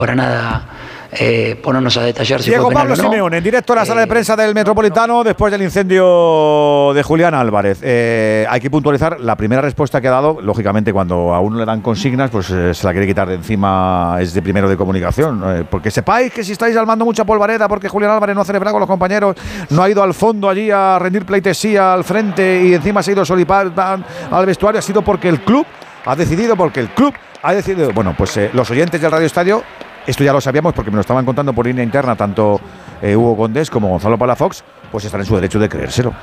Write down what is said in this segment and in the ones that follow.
Para nada ponernos a detallar si Diego fue penal Pablo o no. Simeone, en directo a la sala de prensa del Metropolitano después del incendio de Julián Álvarez. Hay que puntualizar la primera respuesta que ha dado. Lógicamente, cuando a uno le dan consignas, pues se la quiere quitar de encima. Es de primero de comunicación. Porque sepáis que si estáis armando mucha polvareda porque Julián Álvarez no ha celebrado con los compañeros, no ha ido al fondo allí a rendir pleitesía al frente y encima se ha ido solipar al vestuario, ha sido porque el club ha decidido, bueno, pues los oyentes del Radio Estadio, esto ya lo sabíamos porque me lo estaban contando por línea interna tanto Hugo Condés como Gonzalo Palafox, pues están en su derecho de creérselo.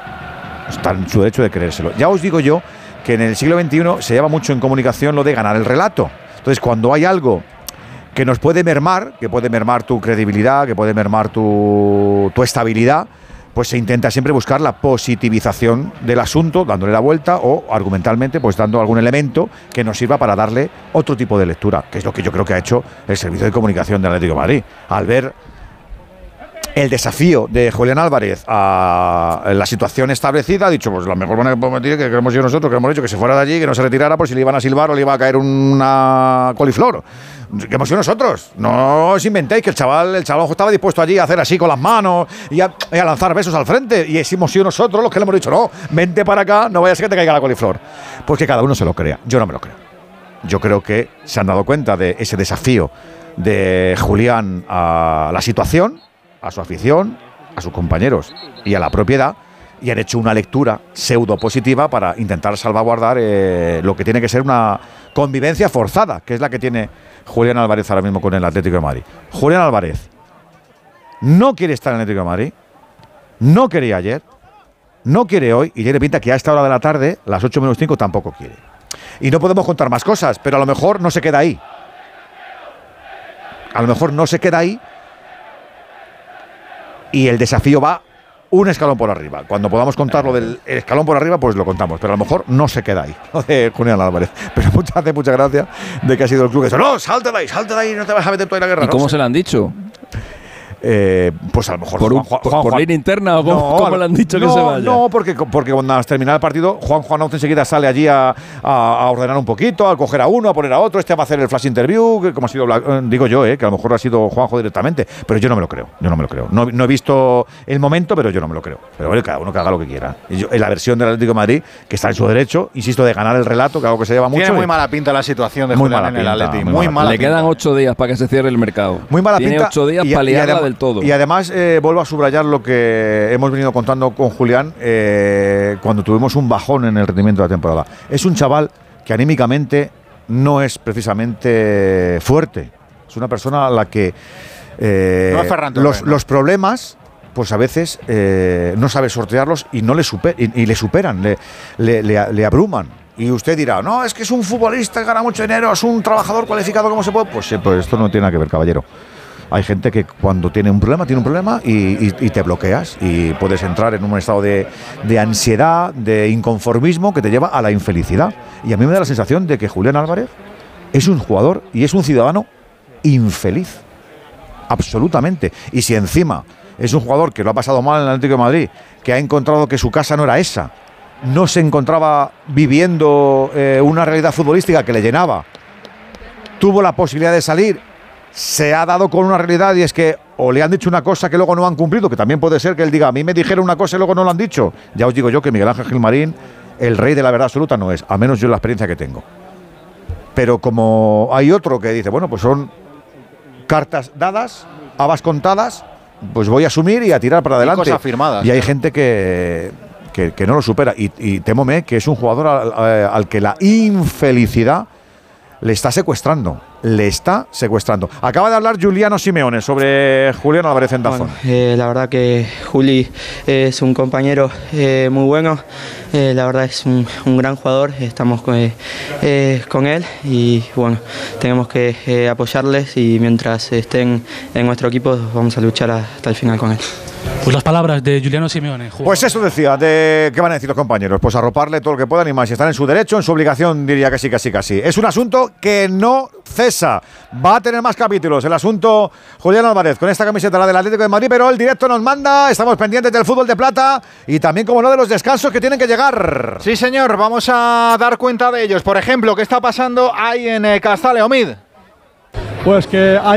Ya os digo yo que en el siglo XXI se lleva mucho en comunicación lo de ganar el relato. Entonces, cuando hay algo que nos puede mermar, que puede mermar tu credibilidad, que puede mermar tu estabilidad, pues se intenta siempre buscar la positivización del asunto, dándole la vuelta o argumentalmente pues dando algún elemento que nos sirva para darle otro tipo de lectura, que es lo que yo creo que ha hecho el servicio de comunicación del Atlético de Madrid. Al ver el desafío de Julián Álvarez a la situación establecida, ha dicho, pues la mejor manera que podemos decir que queremos yo nosotros, que hemos dicho que se fuera de allí, que no se retirara por si le iban a silbar o le iba a caer una coliflor. Que hemos sido nosotros, no os inventéis que el chaval estaba dispuesto allí a hacer así con las manos y a lanzar besos al frente, y hemos sido nosotros los que le hemos dicho, no, vente para acá, no vaya a ser que te caiga la coliflor. Pues que cada uno se lo crea, yo no me lo creo. Yo creo que se han dado cuenta de ese desafío de Julián a la situación, a su afición, a sus compañeros y a la propiedad, y han hecho una lectura pseudo positiva para intentar salvaguardar lo que tiene que ser una convivencia forzada, que es la que tiene Julián Álvarez ahora mismo con el Atlético de Madrid. Julián Álvarez no quiere estar en el Atlético de Madrid, no quería ayer, no quiere hoy, y tiene pinta que a esta hora de la tarde, las 8 menos 5, tampoco quiere. Y no podemos contar más cosas, pero a lo mejor no se queda ahí. Y el desafío va un escalón por arriba. Cuando podamos contar lo del escalón por arriba, pues lo contamos. Pero a lo mejor no se queda ahí, lo de Julián Álvarez. Pero muchas gracias de que ha sido el club que dice, no, salte de ahí, no te vas a meter tú en la guerra. ¿Y cómo se lo han dicho? Pues a lo mejor ¿Por línea interna o cómo le han dicho que se vaya? No, porque cuando has terminado el partido, Juan enseguida sale allí a ordenar un poquito, a coger a uno, a poner a otro, va a hacer el flash interview, que como ha sido, digo yo, que a lo mejor ha sido Juanjo directamente, pero yo no me lo creo. No he visto el momento, pero yo no me lo creo. Pero bueno, cada uno que haga lo que quiera. En la versión del Atlético de Madrid, que está en su derecho, insisto, de ganar el relato, que algo que se lleva mucho. Tiene muy mala pinta la situación de Julián en el Atlético. Muy mala pinta. Le quedan 8 días para que se cierre el mercado. Muy mala pinta. Tiene 8 días para liarla del todo. Y además vuelvo a subrayar lo que hemos venido contando con Julián cuando tuvimos un bajón en el rendimiento de la temporada. Es un chaval que anímicamente no es precisamente fuerte. Es una persona a la que los problemas, pues a veces no sabe sortearlos y no le superan, le abruman. Y usted dirá, no, es que es un futbolista que gana mucho dinero, es un trabajador cualificado, ¿cómo se puede? Pues esto no tiene nada que ver, caballero. Hay gente que cuando tiene un problema y te bloqueas y puedes entrar en un estado de ansiedad, de inconformismo que te lleva a la infelicidad. Y a mí me da la sensación de que Julián Álvarez es un jugador y es un ciudadano infeliz. Absolutamente. Y si encima es un jugador que lo ha pasado mal en el Atlético de Madrid, que ha encontrado que su casa no era esa, no se encontraba viviendo una realidad futbolística que le llenaba, tuvo la posibilidad de salir, se ha dado con una realidad, y es que o le han dicho una cosa que luego no han cumplido, que también puede ser que él diga, a mí me dijeron una cosa y luego no lo han dicho. Ya os digo yo que Miguel Ángel Gilmarín, el rey de la verdad absoluta, no es, al menos yo la experiencia que tengo. Pero como hay otro que dice, bueno, pues son cartas dadas, habas contadas, pues voy a asumir y a tirar para adelante. Cosas firmadas. Y hay gente que no lo supera, y témome que es un jugador al que la infelicidad le está secuestrando. Acaba de hablar Giuliano Simeone sobre Julián Álvarez en Dazón. La verdad que Juli es un compañero muy bueno. La verdad es un gran jugador. Estamos con él y bueno, tenemos que apoyarles, y mientras estén en nuestro equipo vamos a luchar hasta el final con él. Pues las palabras de Giuliano Simeone. Pues eso decía, ¿qué van a decir los compañeros? Pues arroparle todo lo que puedan y más. Si están en su derecho, en su obligación, diría que sí. Es un asunto que no cesa. Va a tener más capítulos el asunto Julián Álvarez con esta camiseta, la del Atlético de Madrid, pero el directo nos manda. Estamos pendientes del fútbol de plata y también, como no, de los descansos que tienen que llegar. Sí, señor, vamos a dar cuenta de ellos. Por ejemplo, ¿qué está pasando ahí en Castalla, Omid? Pues que hay